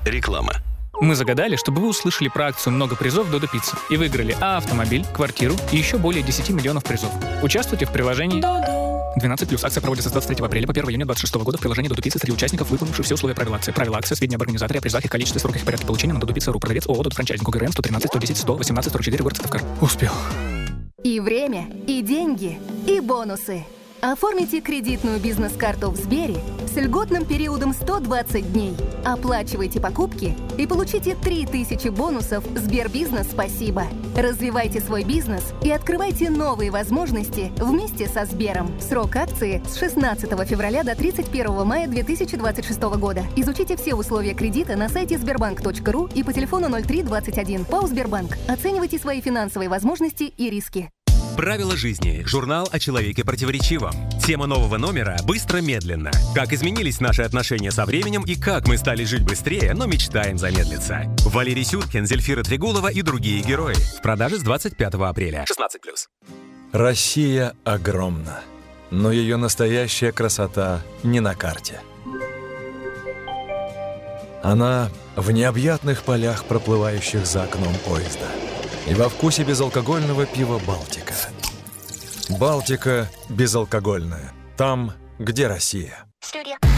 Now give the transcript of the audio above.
Реклама. Мы загадали, чтобы вы услышали про акцию «Много призов Додо Пицца» и выиграли автомобиль, квартиру и еще более 10 миллионов призов. Участвуйте в приложении 12+. Акция проводится с 23 апреля по 1 июня 2026 года в приложении Додо Пицца среди участников, выполнивших все условия правил акции. Правила акции, сведения об организаторе, о призах, их количестве, сроках и порядке получения на dodopizza.ru. Продавец ООО «Додо Франчайзинг», ГРН 113 110 118 44, город Сыктывкар. Успел. И время, и деньги, и бонусы. Оформите кредитную бизнес-карту в Сбере с льготным периодом 120 дней. Оплачивайте покупки и получите 3000 бонусов Сбербизнес «Спасибо». Развивайте свой бизнес и открывайте новые возможности вместе со Сбером. Срок акции с 16 февраля до 31 мая 2026 года. Изучите все условия кредита на сайте sberbank.ru и по телефону 0321. ПАО «Сбербанк». Оценивайте свои финансовые возможности и риски. Правила жизни. Журнал о человеке противоречивом. Тема нового номера «Быстро-медленно». Как изменились наши отношения со временем и как мы стали жить быстрее, но мечтаем замедлиться. Валерий Сюткин, Зельфира Трегулова и другие герои. В продаже с 25 апреля. 16+. Россия огромна, но ее настоящая красота не на карте. Она в необъятных полях, проплывающих за окном поезда. И во вкусе безалкогольного пива «Балтика». «Балтика» безалкогольная. Там, где Россия. Студия.